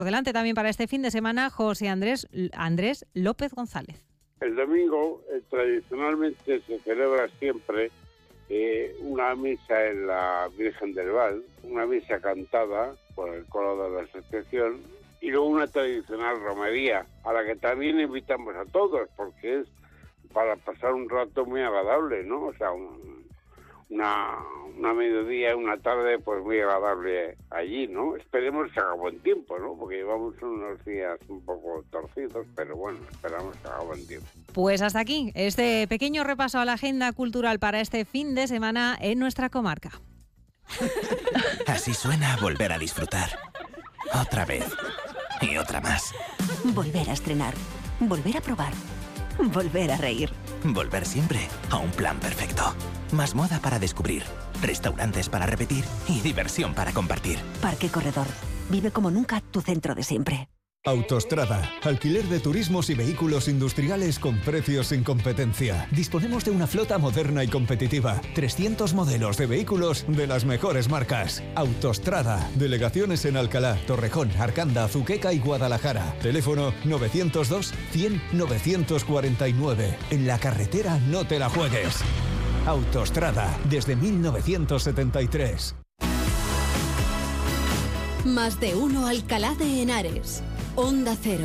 Por delante también para este fin de semana José Andrés López González. El domingo tradicionalmente se celebra siempre una misa en la Virgen del Val, una misa cantada por el coro de la asociación y luego una tradicional romería a la que también invitamos a todos porque es para pasar un rato muy agradable, ¿no? O sea, una mediodía, una tarde pues muy agradable allí, ¿no? Esperemos que haga buen tiempo, ¿no? Porque llevamos unos días un poco torcidos, pero bueno, esperamos que haga buen tiempo. Pues hasta aquí este pequeño repaso a la agenda cultural para este fin de semana en nuestra comarca. Así suena volver a disfrutar. Otra vez. Y otra más. Volver a estrenar. Volver a probar. Volver a reír. Volver siempre a un plan perfecto. Más moda para descubrir, restaurantes para repetir y diversión para compartir. Parque Corredor. Vive como nunca tu centro de siempre. Autostrada. Alquiler de turismos y vehículos industriales con precios sin competencia. Disponemos de una flota moderna y competitiva. 300 modelos de vehículos de las mejores marcas. Autostrada. Delegaciones en Alcalá, Torrejón, Arcanda, Azuqueca y Guadalajara. Teléfono 902 100 949. En la carretera no te la juegues. Autostrada. Desde 1973. Más de uno Alcalá de Henares. Onda Cero.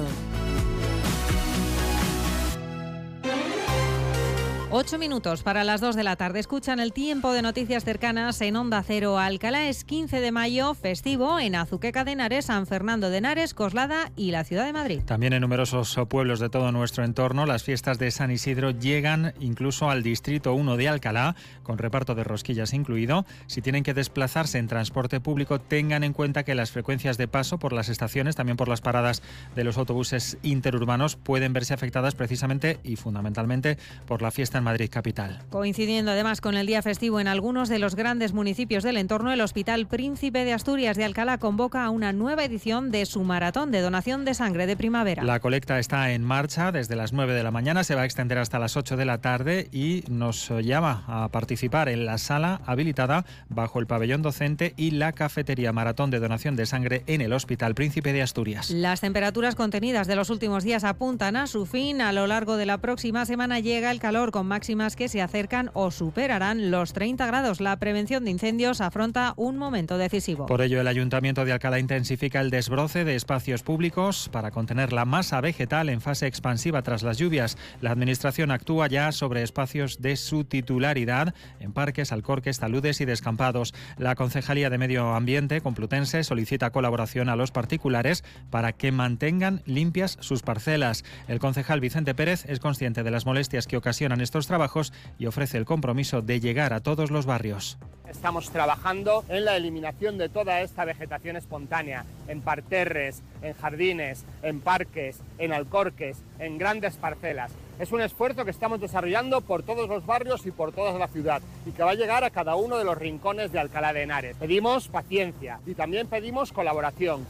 8 minutos para las 2 de la tarde. Escuchan el tiempo de noticias cercanas en Onda Cero. Alcalá es 15 de mayo, festivo en Azuqueca de Henares, San Fernando de Henares, Coslada y la ciudad de Madrid. También en numerosos pueblos de todo nuestro entorno, las fiestas de San Isidro llegan incluso al Distrito 1 de Alcalá, con reparto de rosquillas incluido. Si tienen que desplazarse en transporte público, tengan en cuenta que las frecuencias de paso por las estaciones, también por las paradas de los autobuses interurbanos, pueden verse afectadas precisamente y fundamentalmente por la fiesta en Madrid capital. Coincidiendo además con el día festivo en algunos de los grandes municipios del entorno, el Hospital Príncipe de Asturias de Alcalá convoca a una nueva edición de su maratón de donación de sangre de primavera. La colecta está en marcha desde las 9 de la mañana, se va a extender hasta las 8 de la tarde y nos llama a participar en la sala habilitada bajo el pabellón docente y la cafetería maratón de donación de sangre en el Hospital Príncipe de Asturias. Las temperaturas contenidas de los últimos días apuntan a su fin. A lo largo de la próxima semana llega el calor con máximas que se acercan o superarán los 30 grados. La prevención de incendios afronta un momento decisivo. Por ello, el Ayuntamiento de Alcalá intensifica el desbroce de espacios públicos para contener la masa vegetal en fase expansiva tras las lluvias. La Administración actúa ya sobre espacios de su titularidad en parques, alcorques, taludes y descampados. La Concejalía de Medio Ambiente Complutense solicita colaboración a los particulares para que mantengan limpias sus parcelas. El concejal Vicente Pérez es consciente de las molestias que ocasionan estos trabajos y ofrece el compromiso de llegar a todos los barrios. Estamos trabajando en la eliminación de toda esta vegetación espontánea, en parterres, en jardines, en parques, en alcorques, en grandes parcelas. Es un esfuerzo que estamos desarrollando por todos los barrios y por toda la ciudad y que va a llegar a cada uno de los rincones de Alcalá de Henares. Pedimos paciencia y también pedimos colaboración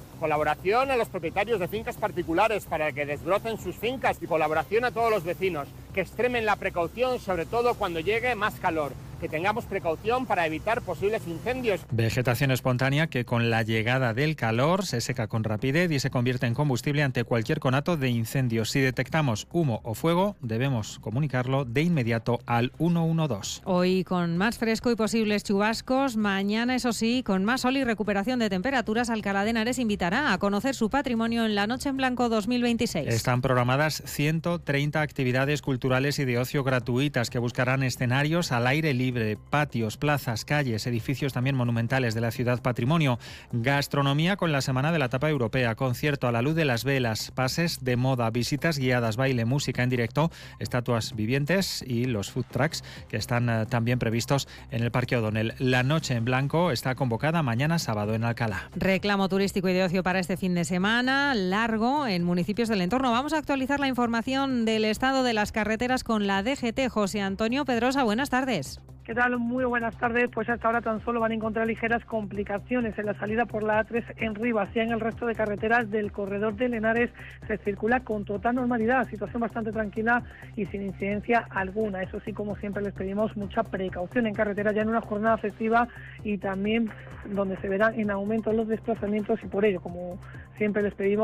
a los propietarios de fincas particulares para que desbrocen sus fincas y colaboración a todos los vecinos, que extremen la precaución, sobre todo cuando llegue más calor, que tengamos precaución para evitar posibles incendios. Vegetación espontánea que con la llegada del calor se seca con rapidez y se convierte en combustible ante cualquier conato de incendio. Si detectamos humo o fuego, debemos comunicarlo de inmediato al 112. Hoy con más fresco y posibles chubascos, mañana eso sí, con más sol y recuperación de temperaturas, Alcalá de Henares invitará a conocer su patrimonio en la Noche en Blanco 2026. Están programadas 130 actividades culturales y de ocio gratuitas que buscarán escenarios al aire libre, patios, plazas, calles, edificios también monumentales de la ciudad patrimonio, gastronomía con la Semana de la Tapa Europea, concierto a la luz de las velas, pases de moda, visitas guiadas, baile, música en directo, estatuas vivientes y los food trucks que están también previstos en el Parque O'Donnell. La Noche en Blanco está convocada mañana sábado en Alcalá. Reclamo turístico y de ocio para este fin de semana, largo en municipios del entorno. Vamos a actualizar la información del estado de las carreteras con la DGT. José Antonio Pedrosa, buenas tardes. ¿Qué tal? Muy buenas tardes. Pues hasta ahora tan solo van a encontrar ligeras complicaciones en la salida por la A3 en Rivas y en el resto de carreteras del corredor de Henares se circula con total normalidad, situación bastante tranquila y sin incidencia alguna. Eso sí, como siempre, les pedimos mucha precaución en carretera ya en una jornada festiva y también donde se verán en aumento los desplazamientos y por ello, como siempre les pedimos